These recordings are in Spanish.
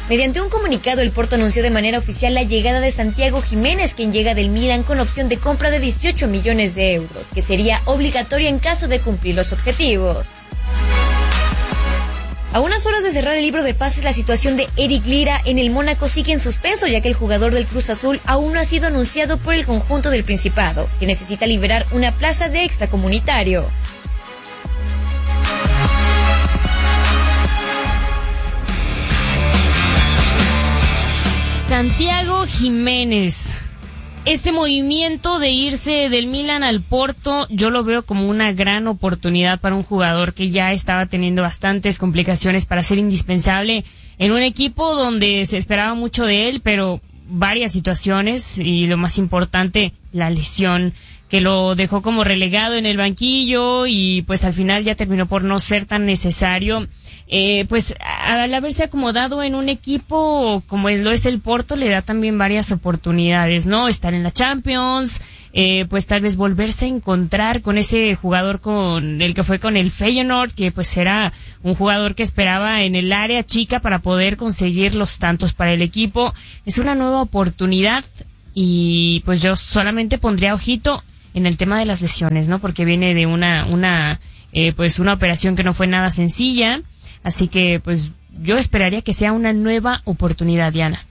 Mediante un comunicado, el Porto anunció de manera oficial la llegada de Santiago Jiménez, quien llega del Milan con opción de compra de 18 millones de euros, que sería obligatoria en caso de cumplir los objetivos. A unas horas de cerrar el libro de pases, la situación de Eric Lira en el Mónaco sigue en suspenso, ya que el jugador del Cruz Azul aún no ha sido anunciado por el conjunto del Principado, que necesita liberar una plaza de extracomunitario. Santiago Jiménez. Este movimiento de irse del Milan al Porto, yo lo veo como una gran oportunidad para un jugador que ya estaba teniendo bastantes complicaciones para ser indispensable en un equipo donde se esperaba mucho de él, pero varias situaciones y lo más importante, la lesión que lo dejó como relegado en el banquillo y pues al final ya terminó por no ser tan necesario. Pues al haberse acomodado en un equipo como lo es el Porto, le da también varias oportunidades, ¿no? Estar en la Champions, pues tal vez volverse a encontrar con ese jugador con el que fue con el Feyenoord, que pues era un jugador que esperaba en el área chica para poder conseguir los tantos para el equipo. Es una nueva oportunidad y pues yo solamente pondría ojito en el tema de las lesiones, ¿no? Porque viene de una operación que no fue nada sencilla. Así que, pues, yo esperaría que sea una nueva oportunidad, Diana.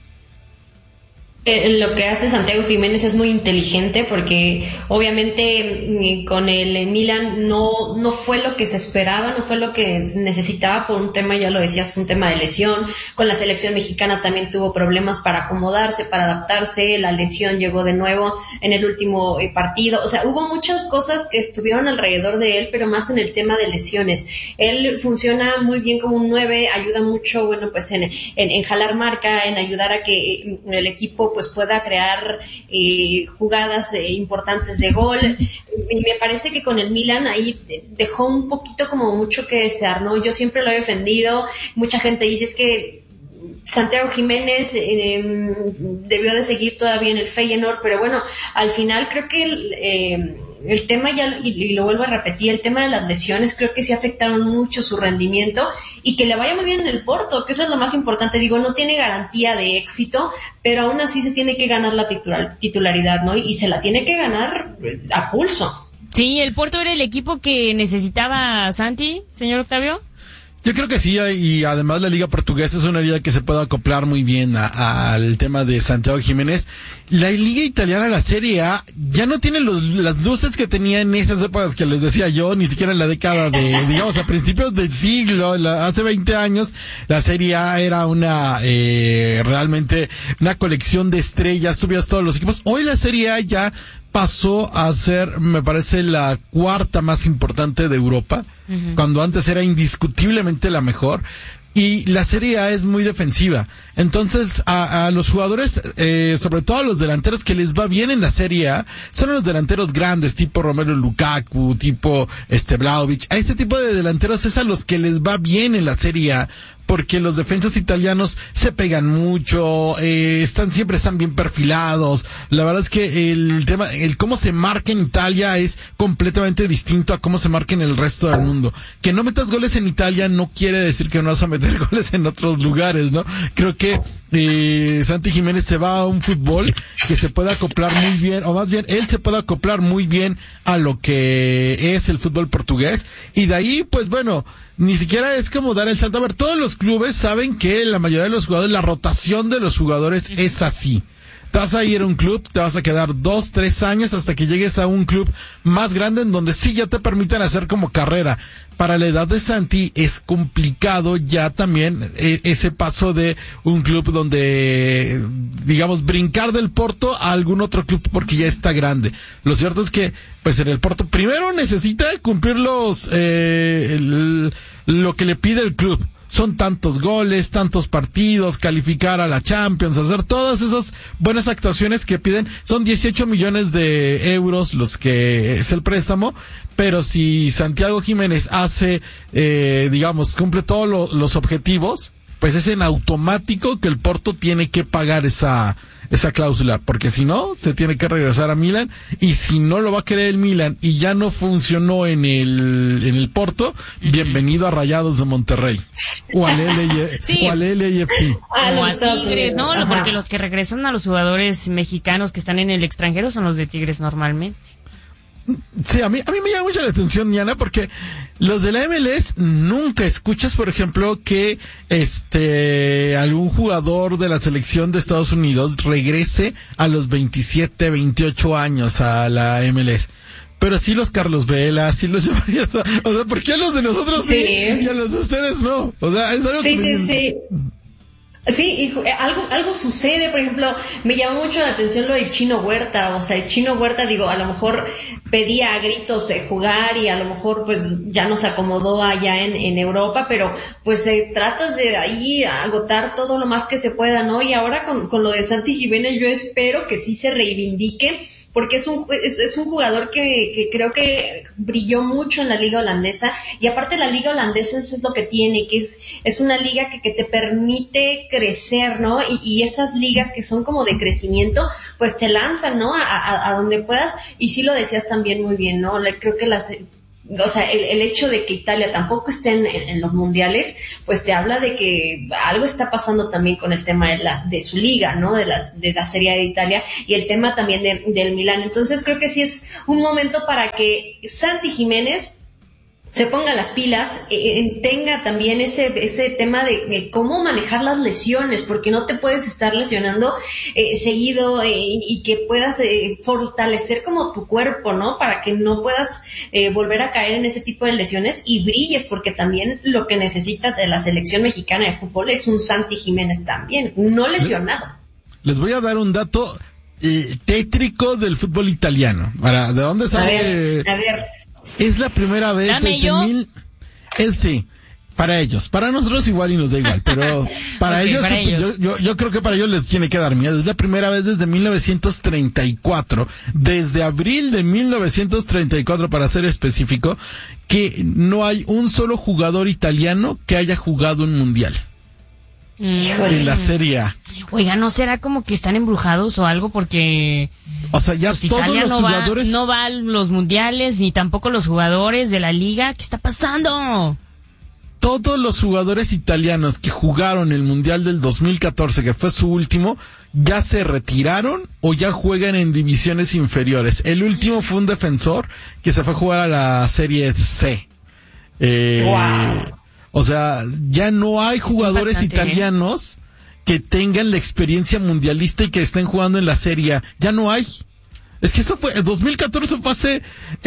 Lo que hace Santiago Jiménez es muy inteligente porque obviamente con el Milan no fue lo que se esperaba, no fue lo que necesitaba por un tema, ya lo decías, un tema de lesión. Con la selección mexicana también tuvo problemas para acomodarse, para adaptarse, la lesión llegó de nuevo en el último partido. O sea, hubo muchas cosas que estuvieron alrededor de él, pero más en el tema de lesiones. Él funciona muy bien como un 9, ayuda mucho, bueno, pues en jalar marca, en ayudar a que el equipo pues pueda crear jugadas importantes de gol. Y me parece que con el Milan ahí dejó un poquito como mucho que desear, ¿no? Yo siempre lo he defendido, mucha gente dice es que Santiago Jiménez debió de seguir todavía en el Feyenoord, pero bueno, al final creo que el tema, ya y lo vuelvo a repetir, el tema de las lesiones creo que sí afectaron mucho su rendimiento y que le vaya muy bien en el Porto, que eso es lo más importante. Digo, no tiene garantía de éxito, pero aún así se tiene que ganar la titularidad, ¿no? Y se la tiene que ganar a pulso. Sí, el Porto era el equipo que necesitaba Santi, señor Octavio. Yo creo que sí, y además la liga portuguesa es una liga que se puede acoplar muy bien al tema de Santiago Jiménez. La liga italiana, la Serie A, ya no tiene las luces que tenía en esas épocas que les decía yo, ni siquiera en la década de, digamos, a principios del siglo, hace 20 años, la Serie A era realmente una colección de estrellas, subías todos los equipos. Hoy la Serie A ya pasó a ser, me parece, la cuarta más importante de Europa, cuando antes era indiscutiblemente la mejor. Y la Serie A es muy defensiva. Entonces, a los jugadores, sobre todo a los delanteros que les va bien en la Serie A, son los delanteros grandes, tipo Romelu Lukaku, tipo Vlahovic. A este tipo de delanteros es a los que les va bien en la Serie A, porque los defensas italianos se pegan mucho, siempre están bien perfilados. La verdad es que el cómo se marca en Italia es completamente distinto a cómo se marca en el resto del mundo. Que no metas goles en Italia no quiere decir que no vas a meter goles en otros lugares, ¿no? Creo que Santi Jiménez se va a un fútbol que se puede acoplar muy bien, o más bien él se puede acoplar muy bien a lo que es el fútbol portugués, y de ahí pues bueno, ni siquiera es como dar el salto. A ver, todos los clubes saben que la mayoría de los jugadores, la rotación de los jugadores es así. Te vas a ir a un club, te vas a quedar 2-3 años hasta que llegues a un club más grande en donde sí ya te permiten hacer como carrera. Para la edad de Santi es complicado ya también ese paso de un club donde, digamos, brincar del Porto a algún otro club porque ya está grande. Lo cierto es que, pues en el Porto primero necesita cumplir lo que le pide el club. Son tantos goles, tantos partidos, calificar a la Champions, hacer todas esas buenas actuaciones que piden. Son 18 millones de euros los que es el préstamo, pero si Santiago Jiménez hace, cumple todos los objetivos, pues es en automático que el Porto tiene que pagar esa esa cláusula, porque si no, se tiene que regresar a Milan, y si no lo va a querer el Milan y ya no funcionó en el Porto, bienvenido a Rayados de Monterrey o al LAFC. O a Tigres, ¿no? Ajá. Porque los que regresan a los jugadores mexicanos que están en el extranjero son los de Tigres normalmente. Sí, a mí me llama mucho la atención, Diana, porque los de la MLS nunca escuchas, por ejemplo, que algún jugador de la selección de Estados Unidos regrese a los 27, 28 años a la MLS. Pero sí los Carlos Vela, sí los llamarías, o sea, ¿por qué a los de nosotros sí y a los de ustedes no? O sea, es algo sí. Sí, y algo sucede, por ejemplo, me llamó mucho la atención lo del Chino Huerta, o sea, el Chino Huerta, digo, a lo mejor pedía a gritos jugar y a lo mejor pues ya no se acomodó allá en Europa, pero pues tratas de ahí agotar todo lo más que se pueda, ¿no? Y ahora con lo de Santi Jiménez yo espero que sí se reivindique, porque es un jugador que creo que brilló mucho en la liga holandesa, y aparte la liga holandesa es lo que tiene, que es una liga que te permite crecer, ¿no? Y esas ligas que son como de crecimiento, pues te lanzan, ¿no? A donde puedas, y sí lo decías también muy bien, ¿no? Creo que el hecho de que Italia tampoco esté en los mundiales, pues te habla de que algo está pasando también con el tema de su liga, ¿no? De la Serie A de Italia, y el tema también del Milán. Entonces creo que sí es un momento para que Santi Jiménez se ponga las pilas, tenga también ese tema de cómo manejar las lesiones, porque no te puedes estar lesionando seguido, y que puedas fortalecer como tu cuerpo, ¿no? Para que no puedas volver a caer en ese tipo de lesiones y brilles, porque también lo que necesita de la selección mexicana de fútbol es un Santi Jiménez también, no lesionado. Les voy a dar un dato tétrico del fútbol italiano. ¿De dónde sale? A ver. Es la primera vez sí, para ellos. Para nosotros igual y nos da igual, pero para ellos, yo creo que para ellos les tiene que dar miedo. Es la primera vez desde 1934, desde abril de 1934 para ser específico, que no hay un solo jugador italiano que haya jugado un mundial. En la Serie A. Oiga, ¿no será como que están embrujados o algo? Porque o sea, ya pues todos Italia los jugadores no va a los mundiales, ni tampoco los jugadores de la liga. ¿Qué está pasando? Todos los jugadores italianos que jugaron el Mundial del 2014, que fue su último, ya se retiraron o ya juegan en divisiones inferiores. El último fue un defensor que se fue a jugar a la Serie C. Wow. O sea, ya no hay jugadores italianos que tengan la experiencia mundialista y que estén jugando en la Serie A. Ya no hay. Es que eso fue, 2014 fue hace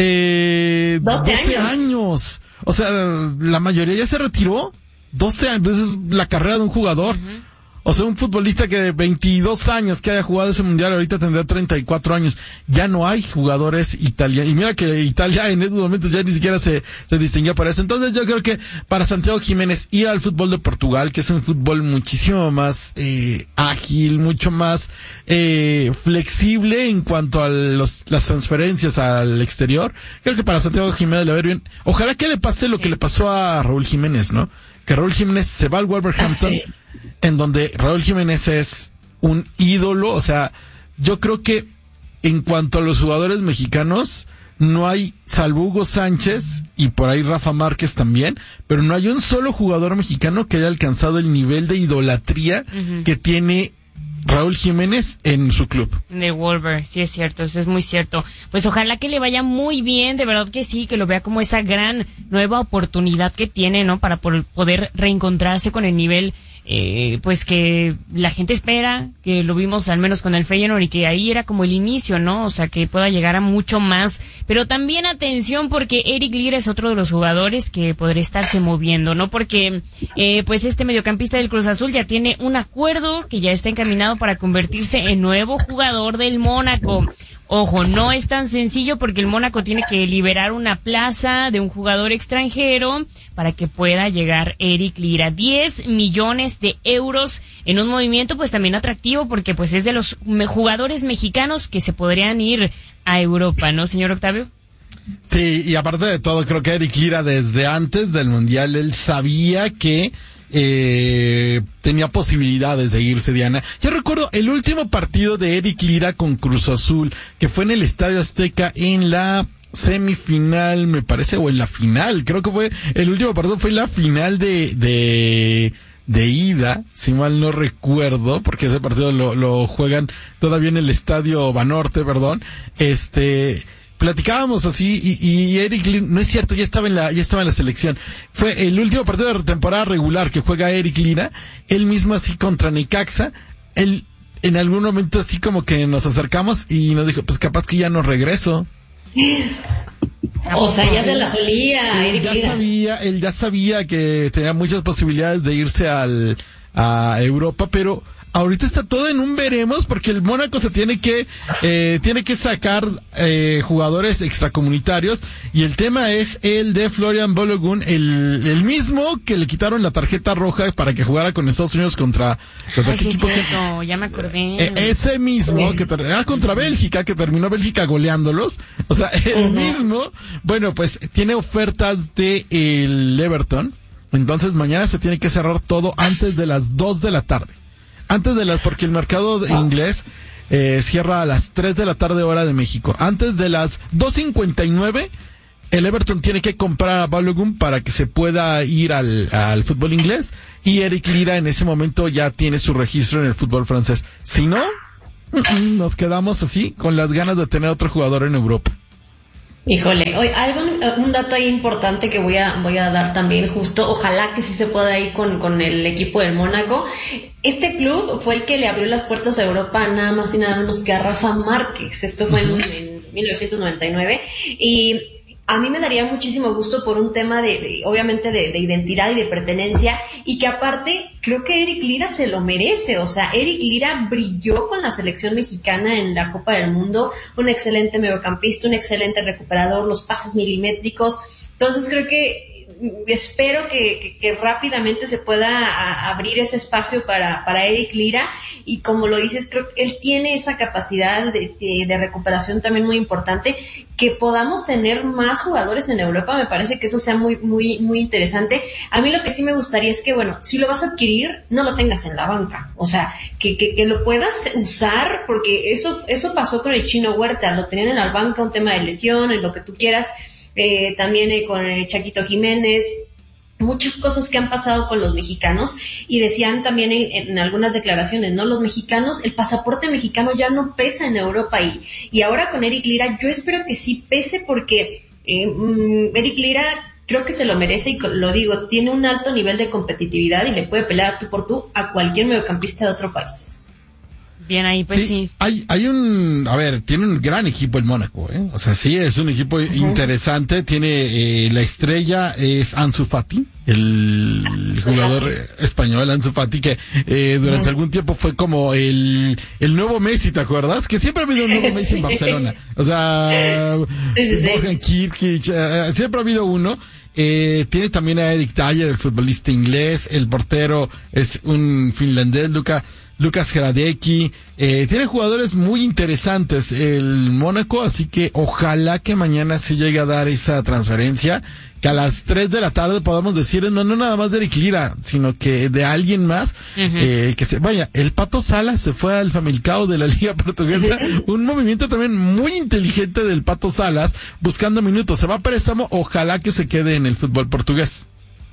12 años. O sea, la mayoría ya se retiró. 12 años, esa es la carrera de un jugador. Uh-huh. O sea, un futbolista que de 22 años que haya jugado ese mundial ahorita tendrá 34 años. Ya no hay jugadores italianos. Y mira que Italia en estos momentos ya ni siquiera se distinguía para eso. Entonces yo creo que para Santiago Jiménez ir al fútbol de Portugal, que es un fútbol muchísimo más ágil, mucho más flexible en cuanto a las transferencias al exterior, creo que para Santiago Jiménez le va a ir bien. Ojalá que le pase lo que le pasó a Raúl Jiménez, ¿no? Que Raúl Jiménez se va al Wolverhampton, en donde Raúl Jiménez es un ídolo. O sea, yo creo que en cuanto a los jugadores mexicanos, no hay, salvo Hugo Sánchez y por ahí Rafa Márquez también, pero no hay un solo jugador mexicano que haya alcanzado el nivel de idolatría que tiene Raúl Jiménez en su club. De Wolver, sí es cierto, eso es muy cierto. Pues ojalá que le vaya muy bien, de verdad que sí, que lo vea como esa gran nueva oportunidad que tiene, ¿no? Para poder reencontrarse con el nivel pues que la gente espera, que lo vimos al menos con el Feyenoord y que ahí era como el inicio, ¿no? O sea, que pueda llegar a mucho más. Pero también atención porque Eric Lira es otro de los jugadores que podría estarse moviendo, ¿no? Porque pues este mediocampista del Cruz Azul ya tiene un acuerdo que ya está encaminado para convertirse en nuevo jugador del Mónaco. Ojo, no es tan sencillo porque el Mónaco tiene que liberar una plaza de un jugador extranjero para que pueda llegar Eric Lira. 10 millones de euros en un movimiento pues también atractivo porque pues es de los jugadores mexicanos que se podrían ir a Europa, ¿no, señor Octavio? Sí, y aparte de todo, creo que Eric Lira desde antes del Mundial, él sabía que tenía posibilidades de irse, Diana. Yo recuerdo el último partido de Eric Lira con Cruz Azul, que fue en el Estadio Azteca en la semifinal, me parece, o en la final, creo que fue el último partido, fue la final de ida, si mal no recuerdo, porque ese partido lo juegan todavía en el Estadio Banorte, perdón. Platicábamos así y Eric Lira, no es cierto, ya estaba en la selección. Fue el último partido de temporada regular que juega Eric Lira, él mismo así contra Necaxa. Él en algún momento así como que nos acercamos y nos dijo, pues capaz que ya no regreso. O sea, ya se la solía. Él ya sabía que tenía muchas posibilidades de irse a Europa, pero ahorita está todo en un veremos, porque el Mónaco se tiene que sacar jugadores extracomunitarios, y el tema es el de Florian Balogun, el mismo que le quitaron la tarjeta roja para que jugara con Estados Unidos contra sí, equipo ya me acordé. Ese mismo que contra Bélgica, que terminó Bélgica goleándolos, o sea, el mismo, bueno, pues tiene ofertas de el Everton, entonces mañana se tiene que cerrar todo antes de las 2 de la tarde. Porque el mercado inglés cierra a las 3 de la tarde hora de México. Antes de las 2:59, el Everton tiene que comprar a Balogun para que se pueda ir al fútbol inglés, y Eric Lira en ese momento ya tiene su registro en el fútbol francés. Si no, nos quedamos así con las ganas de tener otro jugador en Europa. Híjole, un dato ahí importante que voy a dar también, justo, ojalá que sí se pueda ir con el equipo del Mónaco. Este club fue el que le abrió las puertas a Europa nada más y nada menos que a Rafa Márquez. Esto fue en 1999, y a mí me daría muchísimo gusto por un tema obviamente de identidad y de pertenencia, y que aparte creo que Eric Lira se lo merece. O sea, Eric Lira brilló con la selección mexicana en la Copa del Mundo, un excelente mediocampista, un excelente recuperador, los pases milimétricos. Entonces espero que rápidamente se pueda abrir ese espacio para Eric Lira, y como lo dices, creo que él tiene esa capacidad de recuperación también muy importante. Que podamos tener más jugadores en Europa, me parece que eso sea muy, muy, muy interesante. A mí lo que sí me gustaría es que, bueno, si lo vas a adquirir, no lo tengas en la banca, o sea, que lo puedas usar, porque eso pasó con el Chino Huerta, lo tenían en la banca, un tema de lesión, en lo que tú quieras. También con Chaquito Jiménez, muchas cosas que han pasado con los mexicanos, y decían también en algunas declaraciones, ¿no? Los mexicanos, el pasaporte mexicano ya no pesa en Europa, y ahora con Eric Lira yo espero que sí pese, porque Eric Lira creo que se lo merece, y lo digo, tiene un alto nivel de competitividad y le puede pelear tú por tú a cualquier mediocampista de otro país. Bien ahí, pues sí. Tiene un gran equipo el Mónaco, o sea, sí, es un equipo interesante. Tiene, la estrella es Ansu Fati, el jugador español Ansu Fati, que durante algún tiempo fue como el nuevo Messi, ¿te acuerdas? Que siempre ha habido un nuevo Messi en Barcelona. O sea, Bojan Kirkic, siempre ha habido uno. Tiene también a Eric Dyer, el futbolista inglés. El portero es un finlandés, Lucas Hradecki. Tiene jugadores muy interesantes el Mónaco, así que ojalá que mañana se llegue a dar esa transferencia, que a las 3 de la tarde podamos decir, no nada más de Eric Lira, sino que de alguien más, que se vaya. El Pato Salas se fue al Famalicão de la Liga Portuguesa, un movimiento también muy inteligente del Pato Salas, buscando minutos. Se va a préstamo, ojalá que se quede en el fútbol portugués.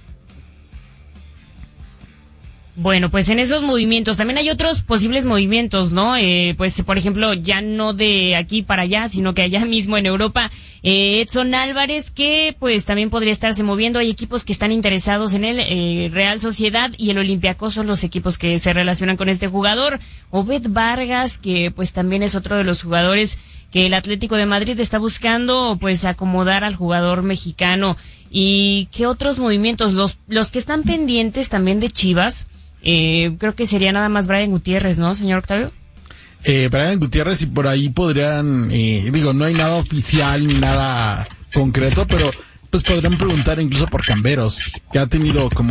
Bueno, pues en esos movimientos también hay otros posibles movimientos, ¿no? Pues, por ejemplo, ya no de aquí para allá, sino que allá mismo en Europa, Edson Álvarez, que pues también podría estarse moviendo. Hay equipos que están interesados en él, Real Sociedad y el Olympiacos son los equipos que se relacionan con este jugador. Obed Vargas, que pues también es otro de los jugadores que el Atlético de Madrid está buscando, pues acomodar al jugador mexicano. ¿Y qué otros movimientos? Los que están pendientes también de Chivas, creo que sería nada más Brian Gutiérrez, ¿no, señor Octavio? Brian Gutiérrez, y por ahí podrían, no hay nada oficial ni nada concreto, pero pues podrían preguntar incluso por Camberos, que ha tenido como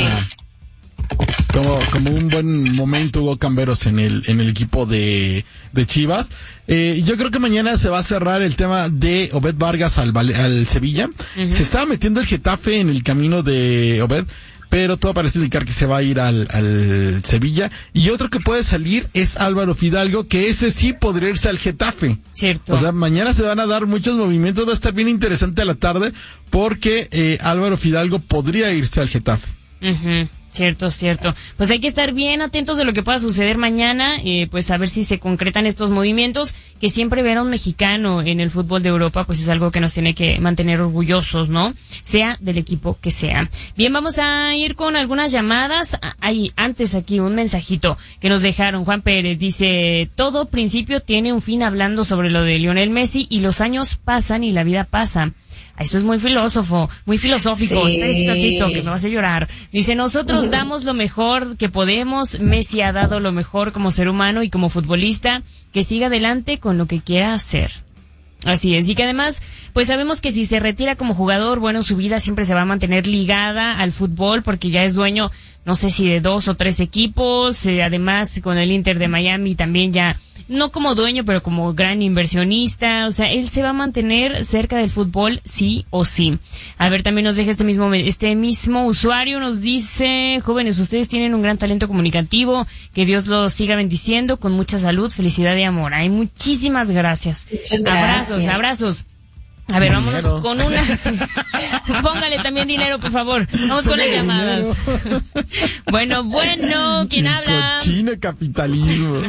un buen momento Hugo Camberos en el equipo de Chivas. Yo creo que mañana se va a cerrar el tema de Obed Vargas al Sevilla. Se estaba metiendo el Getafe en el camino de Obed, pero todo parece indicar que se va a ir al Sevilla. Y otro que puede salir es Álvaro Fidalgo, que ese sí podría irse al Getafe. Cierto. O sea, mañana se van a dar muchos movimientos, va a estar bien interesante a la tarde, porque Álvaro Fidalgo podría irse al Getafe. Uh-huh. Cierto. Pues hay que estar bien atentos de lo que pueda suceder mañana, pues a ver si se concretan estos movimientos, que siempre ver a un mexicano en el fútbol de Europa, pues es algo que nos tiene que mantener orgullosos, ¿no? Sea del equipo que sea. Bien, vamos a ir con algunas llamadas. Hay antes aquí un mensajito que nos dejaron. Juan Pérez dice, todo principio tiene un fin, hablando sobre lo de Lionel Messi, y los años pasan y la vida pasa. Esto es muy filosófico. Sí. Espérate un ratito, que me vas a llorar. Dice, nosotros damos lo mejor que podemos. Messi ha dado lo mejor como ser humano y como futbolista. Que siga adelante con lo que quiera hacer. Así es. Y que además, pues sabemos que si se retira como jugador, bueno, su vida siempre se va a mantener ligada al fútbol, porque ya es dueño, no sé si de 2 o 3 equipos. Además, con el Inter de Miami también ya, no como dueño, pero como gran inversionista. O sea, él se va a mantener cerca del fútbol, sí o sí. A ver, también nos deja este mismo usuario, nos dice, jóvenes, ustedes tienen un gran talento comunicativo, que Dios los siga bendiciendo con mucha salud, felicidad y amor. Ay, muchísimas gracias. Muchas gracias. Abrazos. A ver, Dinero. vámonos con una. Sí. Póngale también dinero, por favor. Vamos con las llamadas. Bueno, ¿quién habla? Cochino capitalismo.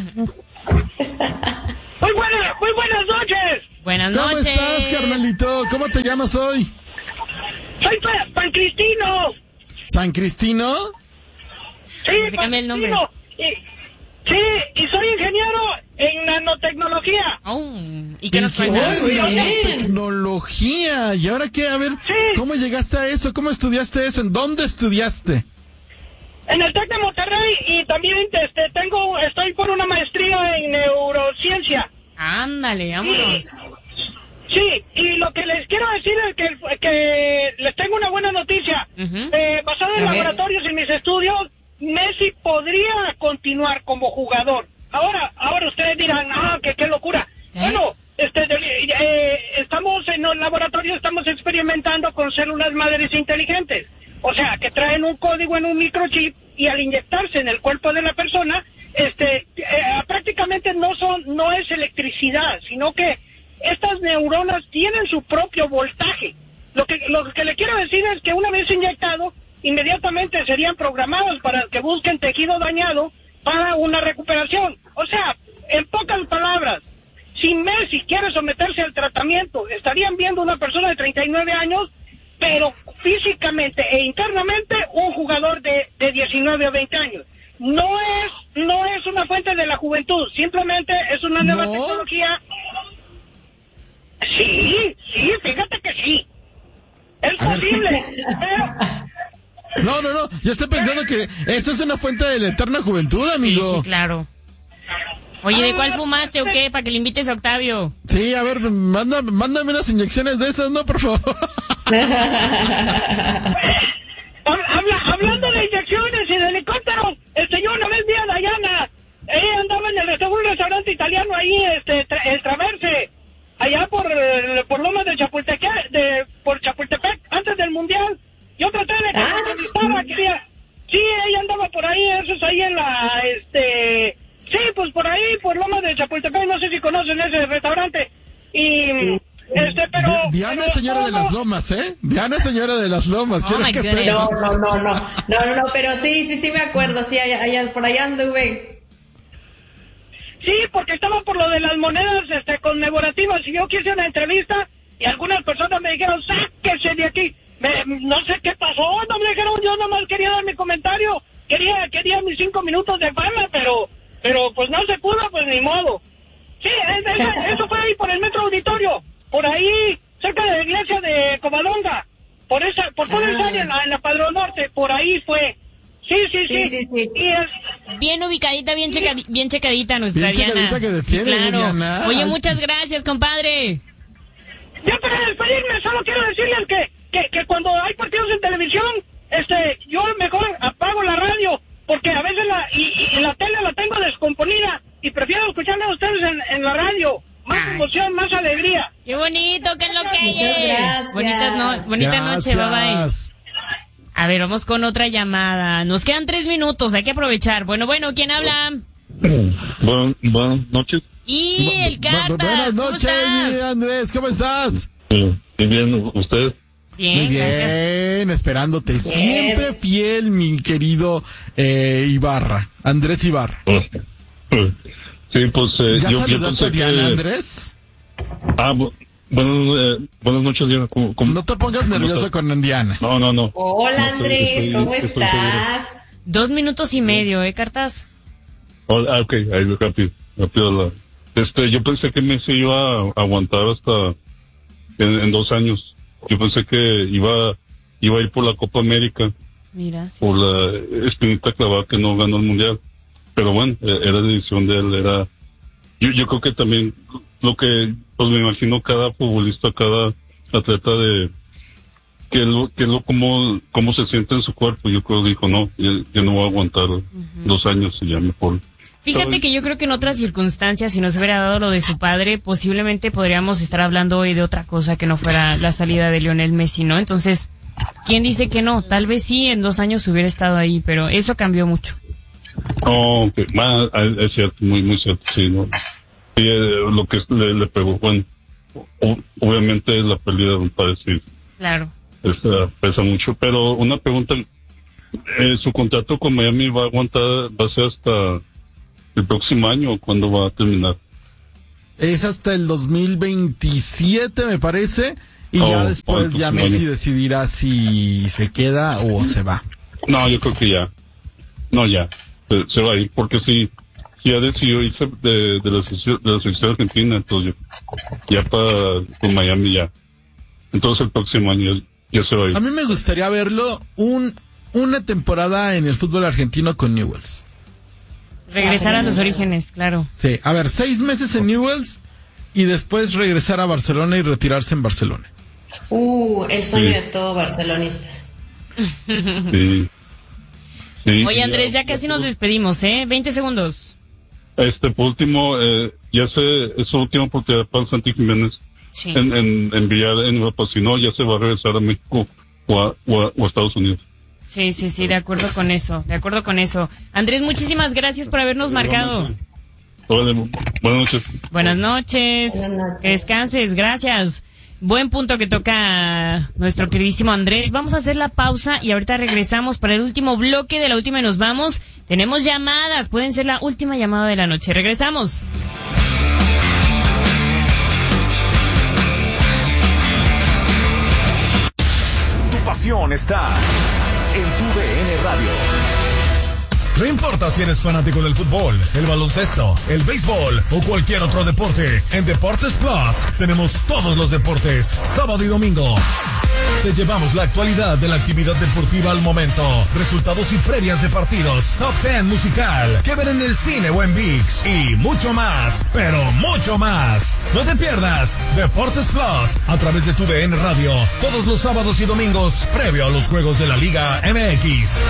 Muy buenas noches. Buenas noches. ¿Cómo estás, carnalito? ¿Cómo te llamas hoy? Soy Pan Cristino. ¿San Cristino? Sí, Se cambia el nombre. Y soy ingeniero en nanotecnología. ¿Y qué nos cuentas? Tecnología. ¿Y ahora qué? A ver, Sí. ¿cómo llegaste a eso? ¿Cómo estudiaste eso? ¿En dónde estudiaste? En el TEC de Monterrey, y también estoy por una maestría en neurociencia. Ándale, vámonos. Sí, y lo que les quiero decir es que les tengo una buena noticia. Uh-huh. Basado en laboratorios y mis estudios, Messi podría continuar como jugador. Ahora ustedes dirán, qué locura. Bueno, estamos en los laboratorios, estamos experimentando con células madres inteligentes. O sea, que traen un código en un microchip, y al inyectarse en el cuerpo de la persona, prácticamente no es electricidad, sino que estas neuronas tienen su propio voltaje. Lo que le quiero decir es que una vez inyectado, inmediatamente serían programados para que busquen tejido dañado para una recuperación. O sea, en pocas palabras, si Messi quiere someterse al tratamiento, estarían viendo una persona de 39 años, pero físicamente e internamente un jugador de 19 o 20 años. No es una fuente de la juventud, simplemente es una nueva tecnología. Sí, fíjate que sí. Es posible, pero... No, yo estoy pensando que eso es una fuente de la eterna juventud, amigo. Sí, claro. Oye, ¿de cuál fumaste o qué? Para que le invites a Octavio. Sí, a ver, mándame unas inyecciones de esas, ¿no? Por favor. Hablando de inyecciones y de helicópteros, yo una vez vi a Dayana. Ella andaba en un restaurante italiano ahí, el Traverse, allá por Lomas de Chapultepec, por Chapultepec, antes del Mundial. Yo traté de que me entrevistara, sí, ella andaba por ahí, eso es ahí en la, sí, pues por ahí, por Lomas de Chapultepec, no sé si conocen ese restaurante. Y, pero... Diana es señora de las Lomas, ¿eh? Diana es señora de las Lomas. Oh my goodness. No, pero sí me acuerdo, sí, allá, por allá anduve. Sí, porque estaba por lo de las monedas conmemorativas, y yo quise una entrevista, y algunas personas me dijeron, sáquese de aquí. No sé qué pasó, no me dijeron, yo nomás quería dar mi comentario, quería mis 5 minutos de fama, pero pues no se pudo, pues ni modo. Sí, eso fue ahí por el Metro Auditorio, por ahí, cerca de la iglesia de Covadonga, por toda esa área en la Padrón Norte, por ahí fue. Sí. Y bien ubicadita, bien checadita nuestra bien Diana. Checadita que defiende, claro. Diana. Oye, muchas gracias, compadre. Ya para despedirme, solo quiero decirles que cuando hay partidos en televisión, yo mejor apago la radio, porque a veces la tele la tengo descomponida, y prefiero escucharme a ustedes en la radio. Más emoción, más alegría. Qué bonito, que es lo que Muchas hay. gracias. Bonita noche, bye bye. A ver, vamos con otra llamada. Nos quedan 3 minutos, hay que aprovechar. Bueno, ¿quién habla? Buenas noches. Y el Cartas, buenas noches, mi Andrés, ¿cómo estás? Bien, ¿ustedes? Bien, muy bien, gracias. esperándote. Bien. Siempre fiel, mi querido Ibarra, Andrés Ibarra. Sí, pues ¿ya yo saludaste a Diana, que... Andrés? Buenas noches, Diana. No te pongas nervioso con Diana. No. Hola, Andrés, ¿cómo estás? 2 minutos y medio, Cartas. Ok, ahí rápido. Yo pensé que Messi iba a aguantar hasta en 2 años. Yo pensé que iba a ir por la Copa América. Mira, sí. Por la espinita clavada que no ganó el Mundial. Pero bueno, era decisión de él, yo creo que también lo que, pues me imagino cada futbolista, cada atleta cómo se siente en su cuerpo. Yo creo que dijo, no, yo no voy a aguantar 2 años y ya mejor. Fíjate que yo creo que en otras circunstancias, si nos hubiera dado lo de su padre, posiblemente podríamos estar hablando hoy de otra cosa que no fuera la salida de Lionel Messi, ¿no? Entonces, ¿quién dice que no? Tal vez sí, en 2 años hubiera estado ahí, pero eso cambió mucho. Okay. Es cierto, muy cierto, sí, ¿no? Sí, lo que le pegó, bueno, obviamente la pérdida de un padre, sí. Claro. Pesa mucho, pero una pregunta, ¿su contrato con Miami va a ser hasta el próximo año o cuándo va a terminar? Es hasta el 2027, me parece, y ya después ya Messi decidirá si se queda o se va. No, yo creo que ya. No, ya. Se va a ir, porque si ya decidió irse de la selección argentina, entonces ya con Miami ya. Entonces el próximo año ya se va a ir. A mí me gustaría verlo una temporada en el fútbol argentino con Newell's. Regresar a los orígenes, claro. Sí, a ver, 6 meses en Newell's y después regresar a Barcelona y retirarse en Barcelona. El sueño de todo barcelonista. Sí. Oye, Andrés, ya casi nos despedimos, 20 segundos. Por último, es su última oportunidad para Santi Jiménez en enviar en Europa, si no, ya se va a regresar a México o a Estados Unidos. Sí, de acuerdo con eso, Andrés, muchísimas gracias por habernos marcado. Buenas noches. Buenas noches. Que descanses, gracias. Buen punto que toca nuestro queridísimo Andrés. Vamos a hacer la pausa y ahorita regresamos para el último bloque de la última y nos vamos. Tenemos llamadas, pueden ser la última llamada de la noche. Regresamos. Tu pasión está en tu DN Radio. No importa si eres fanático del fútbol, el baloncesto, el béisbol o cualquier otro deporte, en Deportes Plus tenemos todos los deportes, sábado y domingo. Te llevamos la actualidad de la actividad deportiva al momento, resultados y previas de partidos, top 10 musical, que ver en el cine o en ViX y mucho más, pero mucho más. No te pierdas Deportes Plus a través de tu DN Radio, todos los sábados y domingos, previo a los juegos de la Liga MX.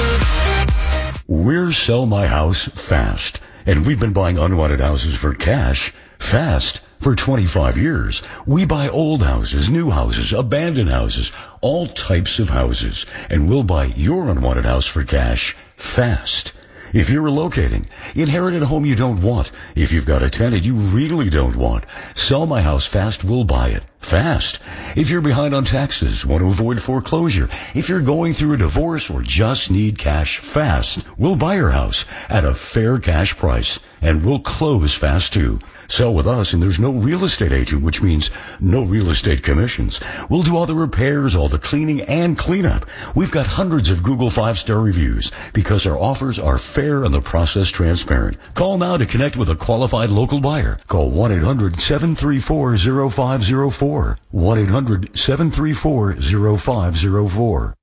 We're Sell My House Fast, and we've been buying unwanted houses for cash fast for 25 years. We buy old houses, new houses, abandoned houses, all types of houses, and we'll buy your unwanted house for cash fast. If you're relocating, inherit a home you don't want. If you've got a tenant you really don't want, Sell My House Fast will buy it fast. If you're behind on taxes, want to avoid foreclosure, if you're going through a divorce or just need cash fast, we'll buy your house at a fair cash price and we'll close fast too. Sell with us and there's no real estate agent, which means no real estate commissions. We'll do all the repairs, all the cleaning and cleanup. We've got hundreds of Google 5-star reviews because our offers are fair and the process transparent. Call now to connect with a qualified local buyer. Call 1-800-734-0504. 1-800-734-0504.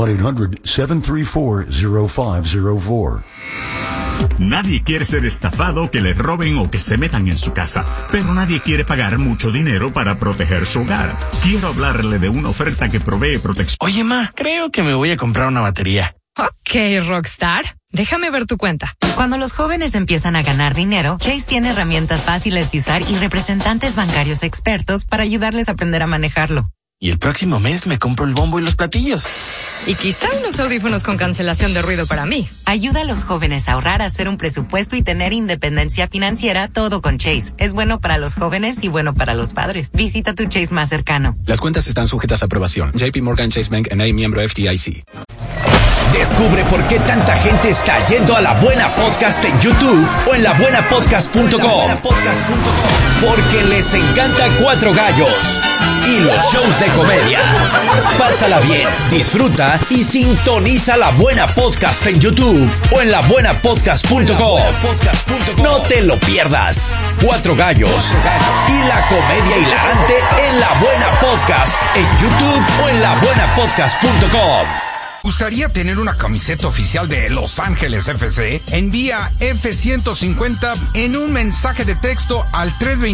1-800-734-0504. Nadie quiere ser estafado, que le roben o que se metan en su casa, pero nadie quiere pagar mucho dinero para proteger su hogar. Quiero hablarle de una oferta que provee protección. Oye, ma, creo que me voy a comprar una batería. Ok, Rockstar. Déjame ver tu cuenta. Cuando los jóvenes empiezan a ganar dinero, Chase tiene herramientas fáciles de usar y representantes bancarios expertos para ayudarles a aprender a manejarlo. Y el próximo mes me compro el bombo y los platillos. Y quizá unos audífonos con cancelación de ruido para mí. Ayuda a los jóvenes a ahorrar, a hacer un presupuesto y tener independencia financiera, todo con Chase. Es bueno para los jóvenes y bueno para los padres. Visita tu Chase más cercano. Las cuentas están sujetas a aprobación. JP Morgan Chase Bank N.A., miembro FDIC. Descubre por qué tanta gente está yendo a La Buena Podcast en YouTube o en labuenapodcast.com. Porque les encanta Cuatro Gallos y los shows de comedia. Pásala bien, disfruta y sintoniza La Buena Podcast en YouTube o en labuenapodcast.com. No te lo pierdas. Cuatro Gallos y la comedia hilarante en La Buena Podcast en YouTube o en labuenapodcast.com. ¿Gustaría tener una camiseta oficial de Los Ángeles FC? Envía F-150 en un mensaje de texto al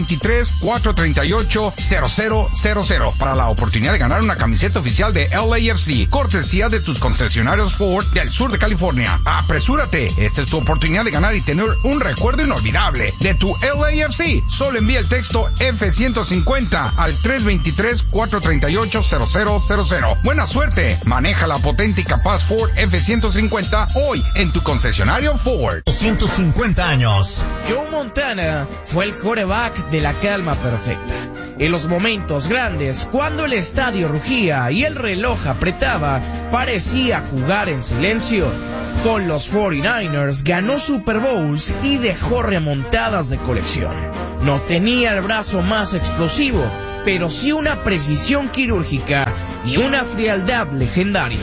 323-438-0000 para la oportunidad de ganar una camiseta oficial de LAFC, cortesía de tus concesionarios Ford del sur de California. ¡Apresúrate! Esta es tu oportunidad de ganar y tener un recuerdo inolvidable de tu LAFC. Solo envía el texto F-150 al 323-438-0000. ¡Buena suerte! Maneja la potente y capaz Ford F-150 hoy en tu concesionario Ford. 250 años. Joe Montana fue el quarterback de la calma perfecta. En los momentos grandes, cuando el estadio rugía y el reloj apretaba, parecía jugar en silencio. Con los 49ers ganó Super Bowls y dejó remontadas de colección. No tenía el brazo más explosivo, pero sí una precisión quirúrgica y una frialdad legendaria.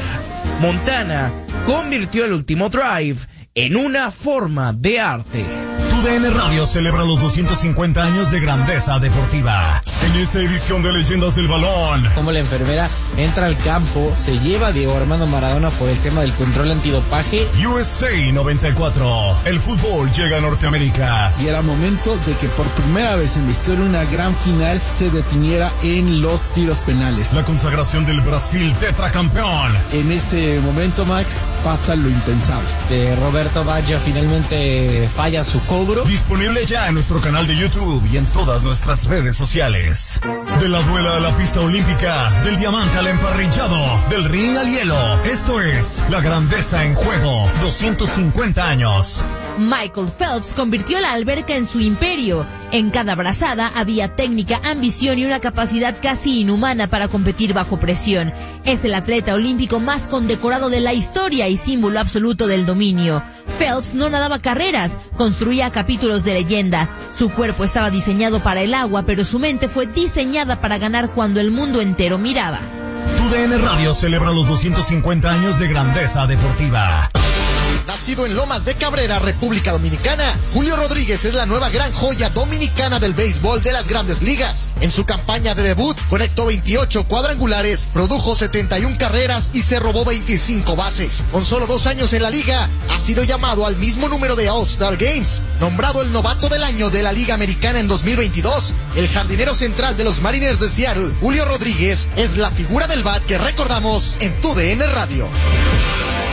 Montana convirtió el último drive en una forma de arte. TUDN Radio celebra los 250 años de grandeza deportiva. En esta edición de Leyendas del Balón, como la enfermera entra al campo, se lleva a Diego Armando Maradona por el tema del control antidopaje. USA 94. El fútbol llega a Norteamérica. Y era momento de que por primera vez en la historia una gran final se definiera en los tiros penales. La consagración del Brasil tetracampeón. En ese momento, Max, pasa lo impensable. Roberto Baggio finalmente falla su cobro. Disponible ya en nuestro canal de YouTube y en todas nuestras redes sociales. De la duela a la pista olímpica, del diamante al emparrillado, del ring al hielo. Esto es La Grandeza en Juego. 250 años. Michael Phelps convirtió la alberca en su imperio. En cada brazada había técnica, ambición y una capacidad casi inhumana para competir bajo presión. Es el atleta olímpico más condecorado de la historia y símbolo absoluto del dominio. Phelps no nadaba carreras, construía capítulos de leyenda. Su cuerpo estaba diseñado para el agua, pero su mente fue diseñada para ganar cuando el mundo entero miraba. TUDN Radio celebra los 250 años de grandeza deportiva. Nacido en Lomas de Cabrera, República Dominicana, Julio Rodríguez es la nueva gran joya dominicana del béisbol de las Grandes Ligas. En su campaña de debut, conectó 28 cuadrangulares, produjo 71 carreras y se robó 25 bases. Con solo 2 años en la liga, ha sido llamado al mismo número de All-Star Games. Nombrado el novato del año de la Liga Americana en 2022, el jardinero central de los Mariners de Seattle, Julio Rodríguez, es la figura del bat que recordamos en TUDN Radio.